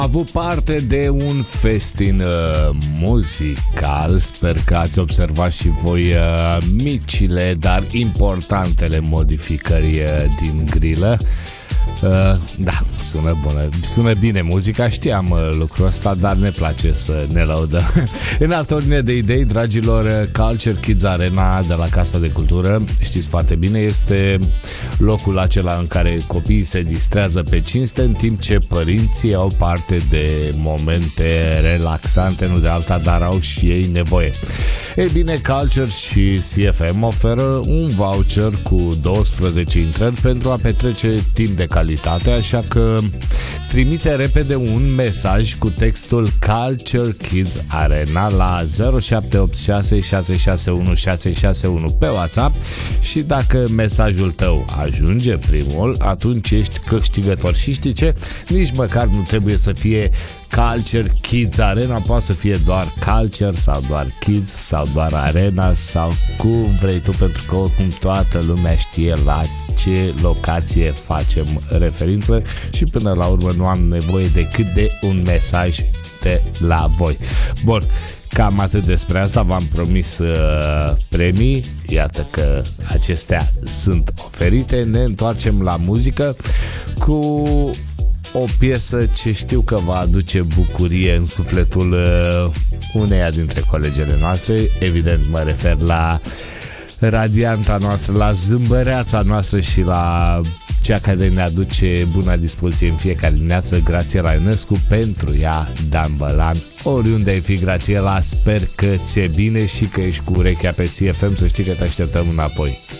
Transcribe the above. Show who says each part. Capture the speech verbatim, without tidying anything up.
Speaker 1: avut parte de un festin uh, muzical. Sper că ați observat și voi uh, micile, dar importantele modificări uh, din grilă. Uh, da, sună bună, sună bine muzica, știam uh, lucrul ăsta, dar ne place să ne laudăm. În altă ordine de idei, dragilor, Culture Kids Arena de la Casa de Cultură, știți foarte bine, este locul acela în care copiii se distrează pe cinste, în timp ce părinții au parte de momente relaxante, nu de alta, dar au și ei nevoie. Ei bine, Culture și C F M oferă un voucher cu douăsprezece intrări pentru a petrece timp de calitate, așa că trimite repede un mesaj cu textul Culture Kids Arena la zero șapte opt șase șase șase unu șase șase unu pe WhatsApp și dacă mesajul tău ajunge primul, atunci ești câștigător. Și știi ce? Nici măcar nu trebuie să fie Culture Kids Arena, poate să fie doar Culture sau doar Kids sau doar Arena sau cum vrei tu, pentru că oricum toată lumea știe la ce locație facem referință și până la urmă nu am nevoie decât de un mesaj de la voi. Bun, cam atât despre asta, v-am promis uh, premii, iată că acestea sunt oferite. Ne întoarcem la muzică cu o piesă ce știu că va aduce bucurie în sufletul uh, uneia dintre colegele noastre. Evident mă refer la radianta noastră, la zâmbăreața noastră și la cea care ne aduce bună dispoziție în fiecare dimineață, Grațiela Ionescu. Pentru ea, Dan Bălan. Oriunde ai fi, Grațiela, sper că ți-e bine și că ești cu urechea pe C F M, să știi că te așteptăm înapoi.